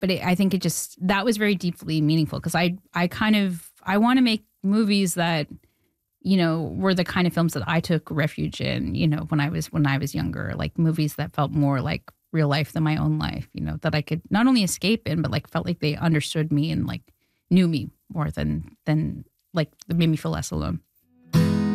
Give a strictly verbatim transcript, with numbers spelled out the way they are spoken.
but it, I think it just, that was very deeply meaningful because I, I kind of, I want to make movies that, you know, were the kind of films that I took refuge in, you know, when I was, when I was younger, like movies that felt more like real life than my own life, you know, that I could not only escape in, but like felt like they understood me and like knew me more than, than like made me feel less alone.